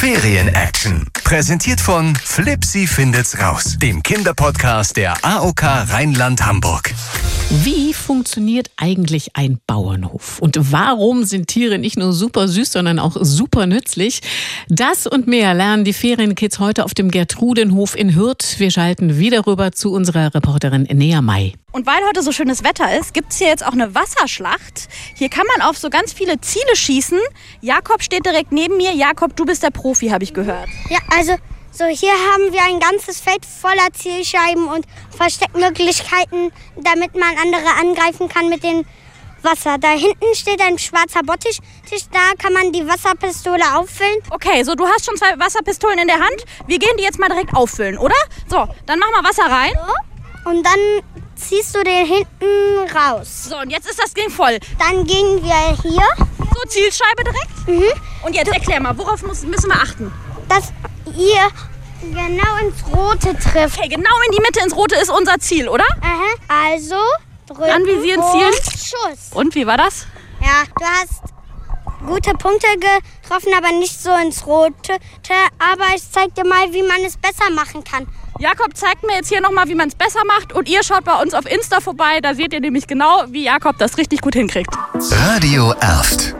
Ferien-Action. Präsentiert von Flipsi findet's raus, dem Kinderpodcast der AOK Rheinland-Hamburg. Wie funktioniert eigentlich ein Bauernhof? Und warum sind Tiere nicht nur super süß, sondern auch super nützlich? Das und mehr lernen die Ferienkids heute auf dem Gertrudenhof in Hürth. Wir schalten wieder rüber zu unserer Reporterin Nea May. Und weil heute so schönes Wetter ist, gibt es hier jetzt auch eine Wasserschlacht. Hier kann man auf so ganz viele Ziele schießen. Jakob steht direkt neben mir. Jakob, du bist der Profi, habe ich gehört. Ja, also so hier haben wir ein ganzes Feld voller Zielscheiben und Versteckmöglichkeiten, damit man andere angreifen kann mit dem Wasser. Da hinten steht ein schwarzer Bottich. Da kann man die Wasserpistole auffüllen. Okay, so du hast schon 2 Wasserpistolen in der Hand. Wir gehen die jetzt mal direkt auffüllen, oder? So, dann mach mal Wasser rein. So. Und dann ziehst du den hinten raus. So, und jetzt ist das Ding voll. Dann gehen wir hier. So, Zielscheibe direkt. Mhm. Und jetzt erklär mal, worauf müssen wir achten? Dass ihr genau ins Rote trifft. Okay, genau in die Mitte ins Rote ist unser Ziel, oder? Aha. Also drücken Anvisieren, zielen. und Schuss. Und wie war das? Ja, du hast gute Punkte getroffen, aber nicht so ins Rote. Aber ich zeig dir mal, wie man es besser machen kann. Jakob zeigt mir jetzt hier nochmal, wie man es besser macht. Und ihr schaut bei uns auf Insta vorbei. Da seht ihr nämlich genau, wie Jakob das richtig gut hinkriegt. Radio Erft.